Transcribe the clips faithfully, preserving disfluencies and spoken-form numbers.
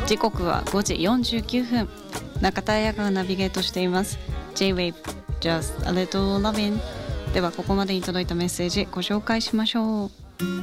時刻はごじよんじゅうきゅうふん、中田彩がナビゲートしています J-Wave Just a Little Lovin'。 ではここまでに届いたメッセージご紹介しましょう。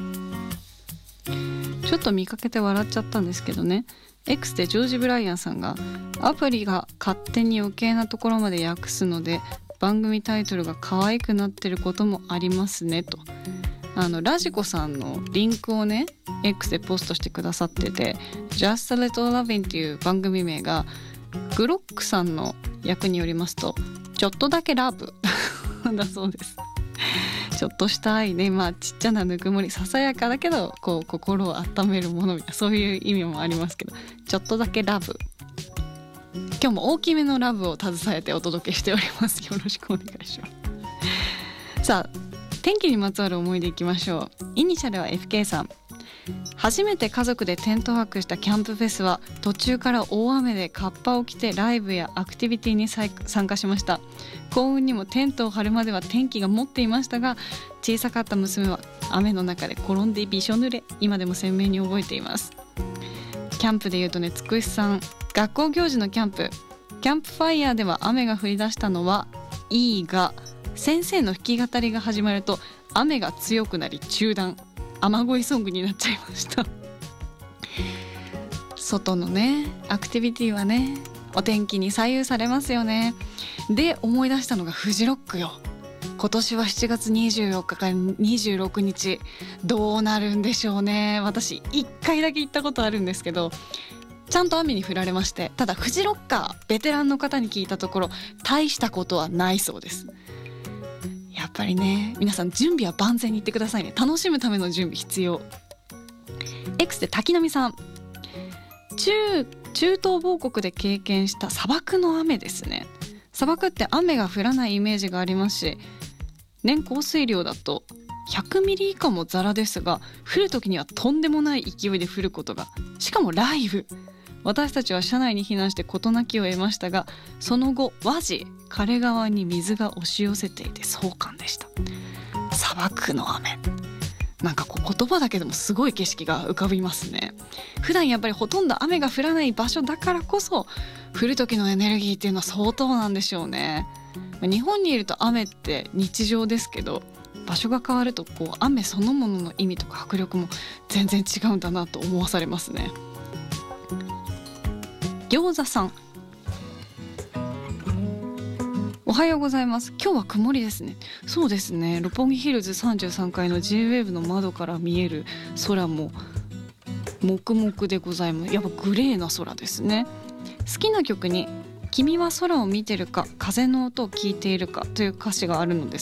ちょっと見かけて笑っちゃったんですけどね、 X でジョージ・ブライアンさんがアプリが勝手に余計なところまで訳すので番組タイトルが可愛くなってることもありますねと、あのラジコさんのリンクをね X でポストしてくださってて、 Just a Little Lovin' っていう番組名がグロックさんの訳によりますとちょっとだけラブだそうです。ちょっとした愛ね、まあちっちゃなぬくもり、ささやかだけどこう心を温めるものみたいな、そういう意味もありますけど、ちょっとだけラブ、今日も大きめのラブを携えてお届けしております。よろしくお願いします。さあ、天気にまつわる思い出いきましょう。イニシャルは エフケー さん。初めて家族でテント泊したキャンプフェスは途中から大雨でカッパを着てライブやアクティビティに参加しました。幸運にもテントを張るまでは天気が持っていましたが、小さかった娘は雨の中で転んでびしょ濡れ、今でも鮮明に覚えています。キャンプでいうとね、つくしさん、学校行事のキャンプキャンプファイヤーでは雨が降り出したのはいいが、先生の弾き語りが始まると雨が強くなり中断、雨乞いソングになっちゃいました外のねアクティビティはねお天気に左右されますよね。で思い出したのがフジロックよ。今年はしちがつにじゅうよっかからにじゅうろくにちどうなるんでしょうね。私いっかいだけ行ったことあるんですけど、ちゃんと雨に降られまして、ただフジロッカーベテランの方に聞いたところ大したことはないそうです。やっぱりね、皆さん準備は万全に言ってくださいね。楽しむための準備必要。 X で滝波さん、中中東某国で経験した砂漠の雨ですね。砂漠って雨が降らないイメージがありますし、年降水量だとひゃくミリ以下もザラですが、降る時にはとんでもない勢いで降ることが、しかも雷雨。私たちは車内に避難して事なきを得ましたが、その後和地枯川に水が押し寄せていて壮観でした。砂漠の雨、なんかこう言葉だけでもすごい景色が浮かびますね。普段やっぱりほとんど雨が降らない場所だからこそ降る時のエネルギーっていうのは相当なんでしょうね。日本にいると雨って日常ですけど、場所が変わるとこう雨そのものの意味とか迫力も全然違うんだなと思わされますね。餃子さん、おはようございます。今日は曇りですね。そうですね、六本木ヒルズさんじゅうさんかいの J ウェーブの窓から見える空も黙々でございます。やっぱグレーな空ですね。好きな曲に君は空を見てるか風の音を聞いているかという歌詞があるのです